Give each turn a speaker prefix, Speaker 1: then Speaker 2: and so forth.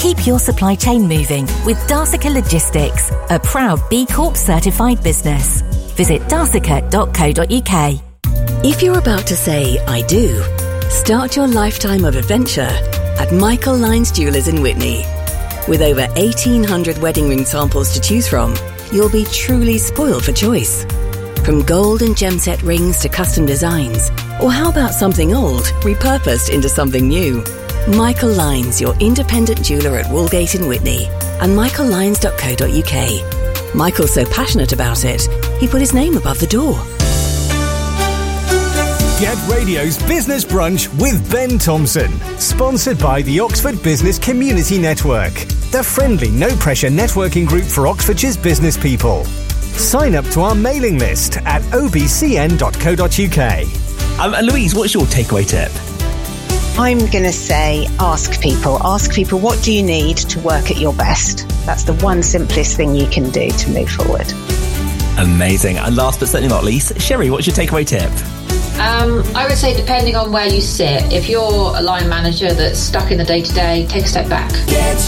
Speaker 1: Keep your supply chain moving with Darsica Logistics, a proud B Corp certified business. Visit darsica.co.uk.
Speaker 2: If you're about to say, I do, start your lifetime of adventure at Michael Lyons Jewellers in Whitney. With over 1,800 wedding ring samples to choose from, you'll be truly spoiled for choice. From gold and gem set rings to custom designs, or how about something old repurposed into something new? Michael Lyons, your independent jeweller at Woolgate in Whitney, and michaellyons.co.uk. Michael's so passionate about it, he put his name above the door.
Speaker 3: Get Radio's Business Brunch with Ben Thompson, sponsored by the Oxford Business Community Network, the friendly, no-pressure networking group for Oxfordshire's business people. Sign up to our mailing list at obcn.co.uk.
Speaker 4: And Louise, what's your takeaway tip?
Speaker 5: I'm going to say ask people. Ask people, what do you need to work at your best? That's the one simplest thing you can do to move forward.
Speaker 4: Amazing. And last but certainly not least, Sherry, what's your takeaway tip?
Speaker 6: I would say depending on where you sit, if you're a line manager that's stuck in the day-to-day, take a step back.